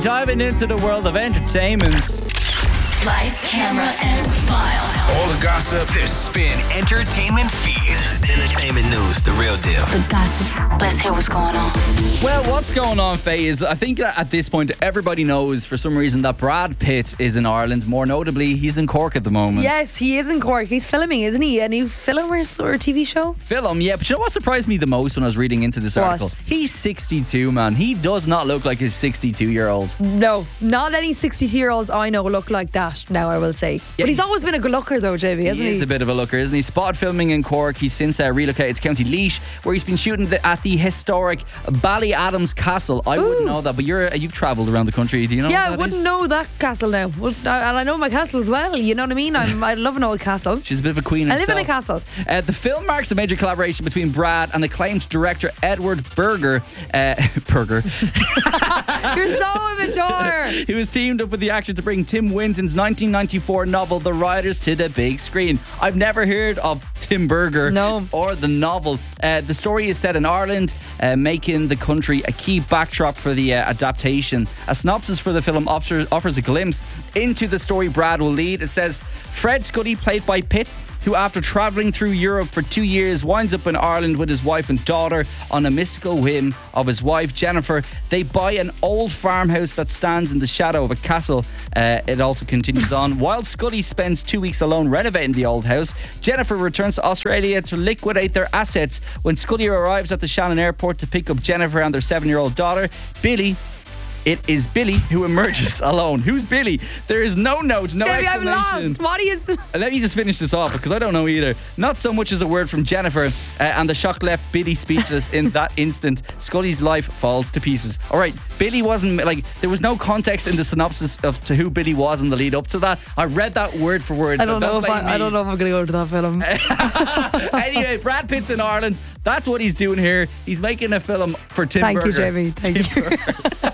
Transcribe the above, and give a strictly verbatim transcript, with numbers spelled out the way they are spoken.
Diving into the world of entertainment. Lights, camera, and smile. All the gossip. The Spin Entertainment Feed. Entertainment news, the real deal. The gossip. Let's hear what's going on. Well, what's going on, Faye, is I think that at this point everybody knows for some reason that Brad Pitt is in Ireland. More notably, he's in Cork at the moment. Yes, he is in Cork. He's filming, isn't he? A new film or, or T V show? Film, yeah. But you know what surprised me the most when I was reading into this What? article? He's sixty-two, man. He does not look like his sixty-two-year-old. No, not any sixty-two-year-olds I know look like that now, I will say. But he's he's- always been a good looker though, J B, hasn't He he? is a bit of a looker, isn't he? Spot filming in Cork. He's since uh, relocated to County Laois, where he's been shooting the, at the historic Ballyadams Castle. I wouldn't Ooh. know that, but you're you've travelled around the country. Do you know? yeah, what I that wouldn't is? know that castle now. Well, I- and I know my castle as well, you know what I mean? I'm, I love an old castle. She's a bit of a queen I herself. live in a castle. Uh, the film marks a major collaboration between Brad and acclaimed director Edward Berger. Uh, Berger. You're so immature. He was teamed up with the actor to bring Tim Winton's nineteen ninety-four novel The Riders to the big screen. I've never heard of Tim Berger No. or the novel. Uh, the story is set in Ireland, uh, making the country a key backdrop for the uh, adaptation. A synopsis for the film offers, offers a glimpse into the story Brad will lead. It says, Fred Scully, played by Pitt, who after travelling through Europe for two years winds up in Ireland with his wife and daughter. On a mystical whim of his wife Jennifer, they buy an old farmhouse that stands in the shadow of a castle. Uh, it also continues on. While Scully spends two weeks alone renovating the old house, Jennifer returns to Australia to liquidate their assets. When Scully arrives at the Shannon airport to pick up Jennifer and their seven-year-old daughter, Billy, it is Billy who emerges alone. Who's Billy? There is no note, no J B, I'm explanation. lost. What are you... s- Let me just finish this off because I don't know either. Not so much as a word from Jennifer, uh, and the shock left Billy speechless in that instant. Scully's life falls to pieces. All right, Billy wasn't like there was no context in the synopsis of to who Billy was in the lead up to that. I read that word for word. I so don't know if blame I, I me. don't know if I'm going to go to that film. Anyway, Brad Pitt's in Ireland. That's what he's doing here. He's making a film for Tim Thank you, Berger. J B. Thank Tim you. Berger.